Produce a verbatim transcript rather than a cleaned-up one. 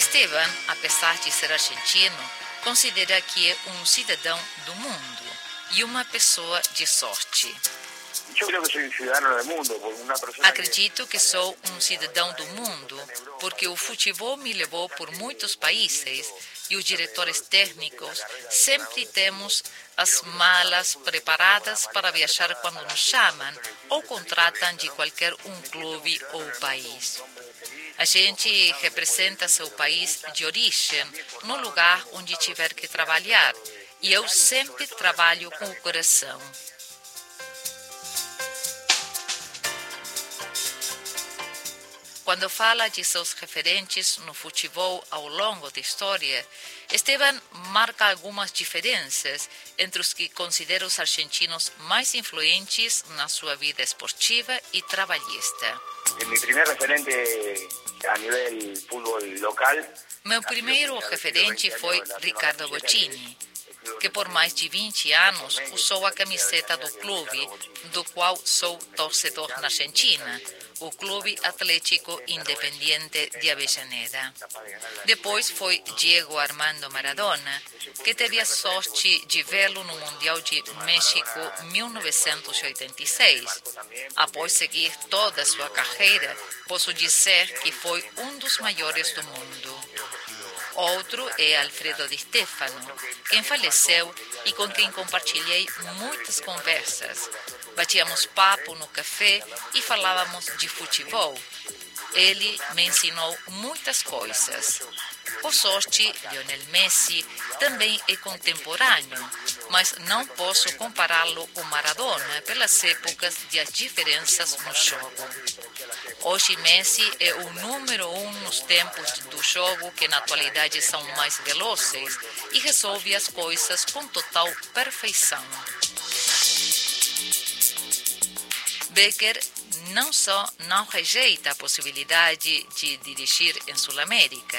Esteban, apesar de ser argentino, considera que é um cidadão do mundo e uma pessoa de sorte. Acredito que sou um cidadão do mundo porque o futebol me levou por muitos países e os diretores técnicos sempre temos as malas preparadas para viajar quando nos chamam ou contratam de qualquer um clube ou país. A gente representa seu país de origem no lugar onde tiver que trabalhar e eu sempre trabalho com o coração. Quando fala de seus referentes no futebol ao longo da história, Esteban marca algumas diferenças entre os que considera os argentinos mais influentes na sua vida esportiva e trabalhista. Meu primeiro referente a nível futebol local. Meu primeiro referente foi Ricardo Bochini, que por mais de vinte anos usou a camiseta do clube, do qual sou torcedor na Argentina, o Clube Atlético Independiente de Avellaneda. Depois foi Diego Armando Maradona, que teve a sorte de vê-lo no Mundial de México mil novecentos e oitenta e seis. Após seguir toda a sua carreira, posso dizer que foi um dos maiores do mundo. Outro é Alfredo Di Stéfano, quem faleceu e com quem compartilhei muitas conversas. Batíamos papo no café e falávamos de futebol. Ele me ensinou muitas coisas. Por sorte, Lionel Messi também é contemporâneo, mas não posso compará-lo com Maradona pelas épocas e as diferenças no jogo. Hoje Messi é o número um nos tempos do jogo, que na atualidade são mais velozes, e resolve as coisas com total perfeição. Becker não só não rejeita a possibilidade de dirigir em Sul-América,